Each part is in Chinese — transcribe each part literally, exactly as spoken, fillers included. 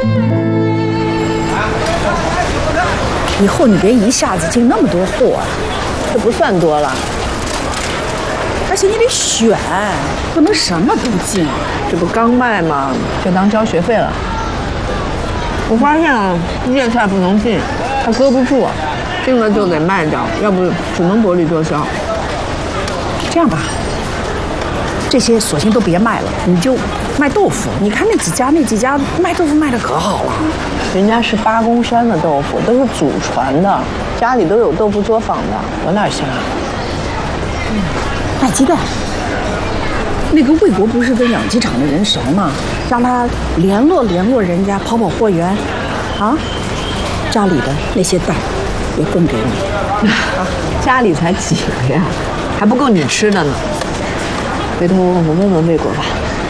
以后你别一下子进那么多货啊， 这不算多了。 而且你得选，不能什么都进。 这不刚卖吗？就当交学费了。我发现啊，粤菜不能进，它搁不住，进了就得卖掉，要不只能薄利多销。 这样吧，这些索性都别卖了，你就卖豆腐。你看那几家那几家卖豆腐卖的可好了， 人家是八公山的豆腐，都是祖传的，家里都有豆腐作坊的，我哪行啊？ 嗯，卖鸡蛋。那个魏国不是跟养鸡场的人熟吗？让他联络联络人家，跑跑货源，啊，家里的那些蛋也供给你。 啊，家里才几个呀？还不够你吃的呢。回头我问问魏国吧。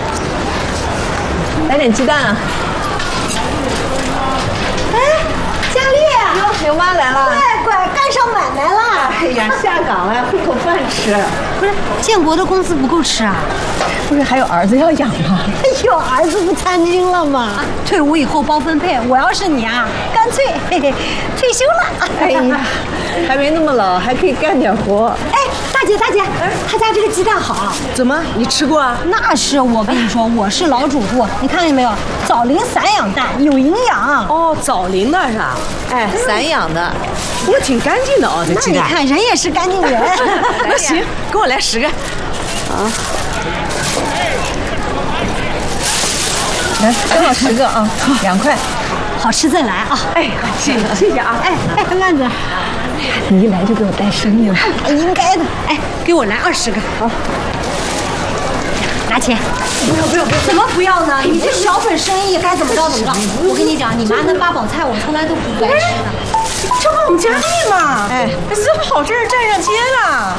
来点鸡蛋啊！ 哎，佳丽， 哟，牛妈来了！ 乖乖，干上买卖了！ 哎呀，下岗了，混口饭吃。 不是，建国的工资不够吃啊？ 不是还有儿子要养吗？ 哎呦，儿子不参军了吗？退伍以后包分配，我要是你啊，干脆嘿嘿退休了。 哎呀，还没那么老，还可以干点活。 哎，大姐大姐，他家这个鸡蛋好。 怎么？你吃过啊？ 那是，我跟你说，我是老主顾，你看见没有？枣林散养蛋，有营养。 哦，枣林的是吧？哎，散养的，不过挺干净的哦，这鸡蛋。 那你看，人也是干净人。 那行，给我来十个。啊。来，正好十个啊，两块， 好吃再来啊！ 哎，谢谢谢谢啊！ 哎哎，曼子， 你一来就给我带生意了， 应该的。哎，给我来二十个，好，拿钱。 不要不要不要！ 怎么不要呢？你这小本生意该怎么着怎么着。我跟你讲，你妈那八宝菜我从来都不该吃的。 这不我们佳丽吗？ 哎， 这不好事儿站上街了。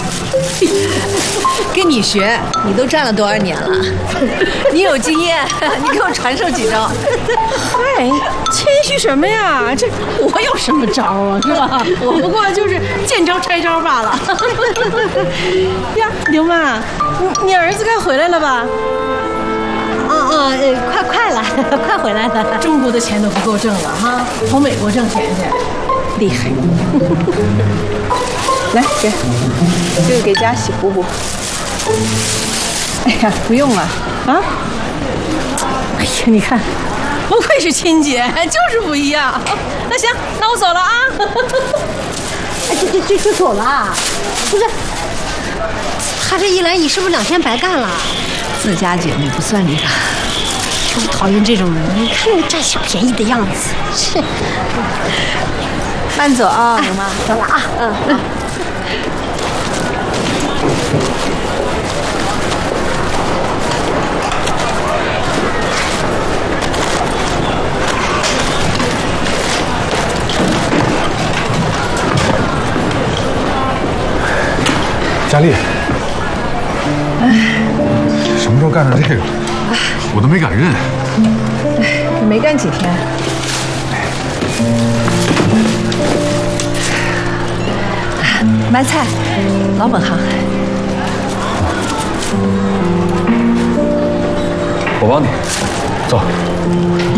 跟你学，你都站了多少年了？你有经验，你给我传授几招。 嗨，谦虚什么呀？这我有什么招啊？是吧？我不过就是见招拆招罢了。呀，刘妈，你你儿子该回来了吧？ 啊啊，呃，快快了，快回来了。 中国的钱都不够挣了哈，跑美国挣钱去，厉害。 来，给，这个给佳喜补补。哎呀，不用了啊！ 哎呀，你看，不愧是亲姐，就是不一样。那行，那我走了啊。 哎，就就就就走了？不是，他这一来，你是不是两天白干了？ 自家姐妹不算理了， 就是讨厌这种人。你看那个占小便宜的样子，是。 慢走啊，牛妈， 走了啊。嗯嗯。 佳丽，哎，什么时候干上这个？我都没敢认。 哎，也没干几天。 买菜，老本行。 我帮你，走。